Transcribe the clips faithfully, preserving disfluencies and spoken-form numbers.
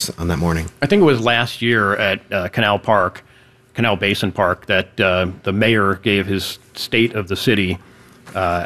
blimps on that morning. I think it was last year at uh, Canal Park, Canal Basin Park, that uh, the mayor gave his state of the city uh,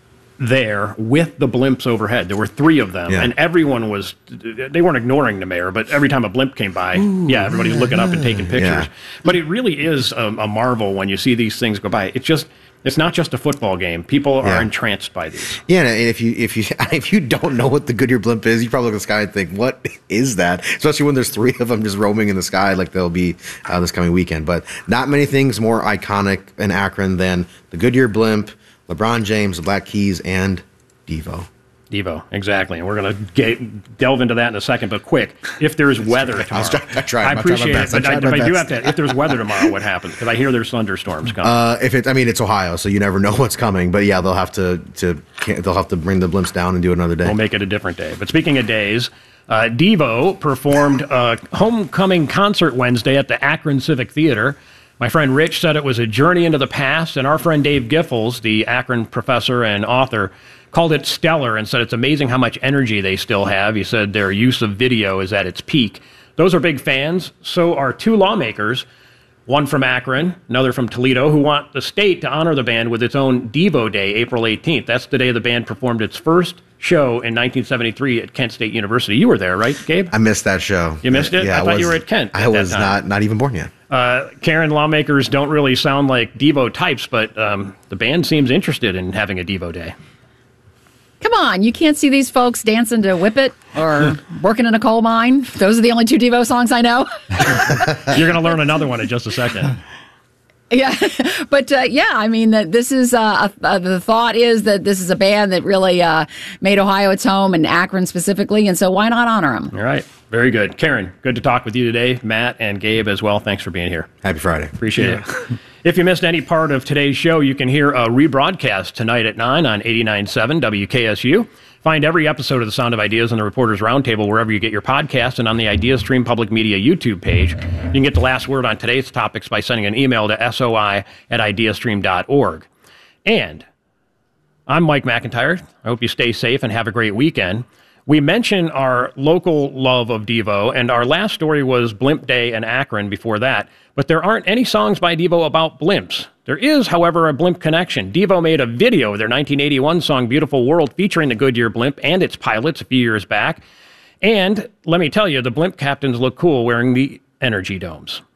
there with the blimps overhead. There were three of them, yeah. and everyone was, they weren't ignoring the mayor, but every time a blimp came by, Ooh, yeah, everybody's looking up and taking pictures. Yeah. But it really is a, a marvel when you see these things go by. It's just, it's not just a football game. People are yeah. entranced by these. Yeah, and if you if you if you don't know what the Goodyear blimp is, you probably look at the sky and think, "What is that?" Especially when there's three of them just roaming in the sky, like they'll be uh, this coming weekend. But not many things more iconic in Akron than the Goodyear blimp, LeBron James, the Black Keys, and Devo. Devo, exactly. And we're going to delve into that in a second. But quick, if there's weather tomorrow. Try, I, tried, I appreciate it, but I, I, I do have to, if there's weather tomorrow, what happens? Because I hear there's thunderstorms coming. Uh, if it, I mean, it's Ohio, so you never know what's coming. But yeah, they'll have to, to they'll have to bring the blimps down and do it another day. We'll make it a different day. But speaking of days, uh, Devo performed a homecoming concert Wednesday at the Akron Civic Theater. My friend Rich said it was a journey into the past, and our friend Dave Giffords, the Akron professor and author, called it stellar and said it's amazing how much energy they still have. He said their use of video is at its peak. Those are big fans. So are two lawmakers, one from Akron, another from Toledo, who want the state to honor the band with its own Devo Day, April eighteenth. That's the day the band performed its first show in nineteen seventy-three at Kent State University. You were there, right, Gabe? I missed that show. You missed it? Yeah, I thought was, you were at Kent. I at was not not even born yet. Uh, Karen, lawmakers don't really sound like Devo types, but um, the band seems interested in having a Devo Day. Come on, you can't see these folks dancing to Whip It or working in a coal mine. Those are the only two Devo songs I know. You're going to learn another one in just a second. Yeah, but uh, yeah, I mean, that this is uh, uh, the thought is that this is a band that really uh, made Ohio its home and Akron specifically, and so why not honor them? All right, very good. Karen, good to talk with you today. Matt and Gabe as well, thanks for being here. Happy Friday. Appreciate yeah. it. If you missed any part of today's show, you can hear a rebroadcast tonight at nine on eighty-nine point seven W K S U. Find every episode of The Sound of Ideas on the Reporters Roundtable wherever you get your podcast and on the IdeaStream Public Media YouTube page. You can get the last word on today's topics by sending an email to soi at ideastream dot org. And I'm Mike McIntyre. I hope you stay safe and have a great weekend. We mentioned our local love of Devo, and our last story was Blimp Day in Akron before that. But there aren't any songs by Devo about blimps. There is, however, a blimp connection. Devo made a video of their nineteen eighty-one song Beautiful World featuring the Goodyear blimp and its pilots a few years back. And let me tell you, the blimp captains look cool wearing the energy domes.